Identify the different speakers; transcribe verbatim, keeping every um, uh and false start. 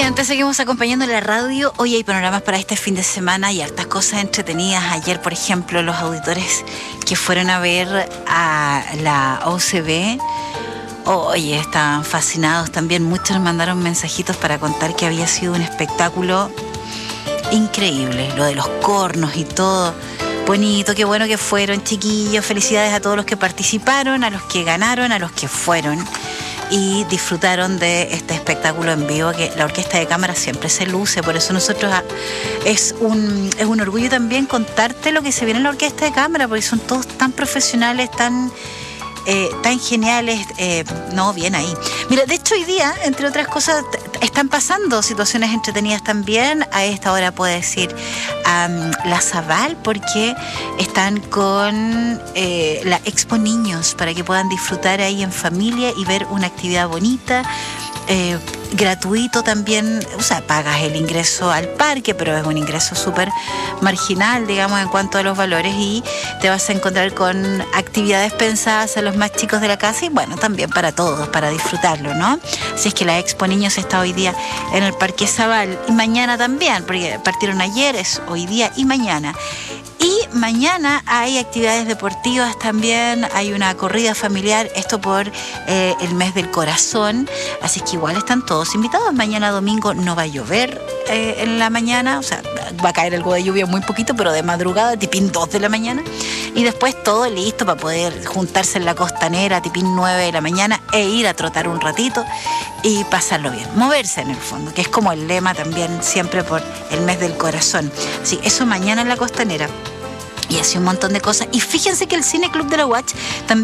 Speaker 1: bien, te seguimos acompañando en la radio. Hoy hay panoramas para este fin de semana y hartas cosas entretenidas. Ayer, por ejemplo, los auditores que fueron a ver a la O C B, oye, estaban fascinados también. Muchos nos mandaron mensajitos para contar que había sido un espectáculo increíble. Lo de los cornos y todo. Bonito, qué bueno que fueron, chiquillos. Felicidades a todos los que participaron, a los que ganaron, a los que fueron y disfrutaron de este espectáculo en vivo, que la Orquesta de Cámara siempre se luce. Por eso nosotros es un, es un orgullo también contarte lo que se viene en la Orquesta de Cámara, porque son todos tan profesionales, tan eh, tan geniales. Eh, no, bien ahí. Mira, de hecho hoy día, entre otras cosas, están pasando situaciones entretenidas también. A esta hora puedes ir a um, La Zabal, porque están con eh, la Expo Niños, para que puedan disfrutar ahí en familia y ver una actividad bonita, eh, gratuito también. O sea, pagas el ingreso al parque, pero es un ingreso súper marginal, digamos, en cuanto a los valores, y te vas a encontrar con actividades pensadas a los más chicos de la casa y bueno, también para todos, para disfrutarlo, ¿no? Así es que la Expo Niños está hoy día en el Parque Zabal y mañana también, porque partieron ayer, es hoy día y mañana. Y mañana hay actividades deportivas también, hay una corrida familiar, esto por eh, el mes del corazón, así que igual están todos invitados. Mañana domingo no va a llover eh, en la mañana, o sea, va a caer algo de lluvia muy poquito, pero de madrugada, tipín dos de la mañana, y después todo listo para poder juntarse en la costanera, tipín nueve de la mañana, e ir a trotar un ratito y pasarlo bien, moverse en el fondo, que es como el lema también siempre por el mes del corazón. Sí, eso mañana en la costanera. Y así un montón de cosas. Y fíjense que el Cine Club de la Watch también